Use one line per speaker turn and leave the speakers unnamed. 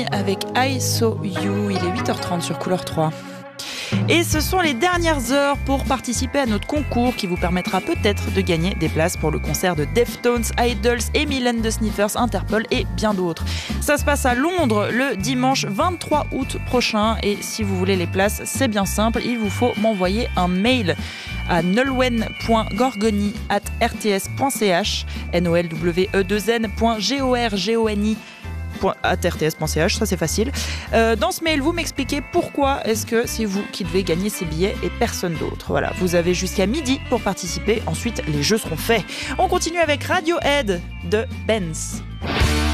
avec I Saw You. Il est 8h30 sur Couleur 3. Et ce sont les dernières heures pour participer à notre concours qui vous permettra peut-être de gagner des places pour le concert de Deftones, Idols, Emil and the Sniffers, Interpol et bien d'autres. Ça se passe à Londres le dimanche 23 août prochain et si vous voulez les places, c'est bien simple, il vous faut m'envoyer un mail à nolwenn.gorgoni@rts.ch, nolwe2n.gorgoni@rts.ch, ça c'est facile. Dans ce mail, vous m'expliquez pourquoi est-ce que c'est vous qui devez gagner ces billets et personne d'autre. Voilà, vous avez jusqu'à midi pour participer. Ensuite, les jeux seront faits. On continue avec Radiohead de Benz.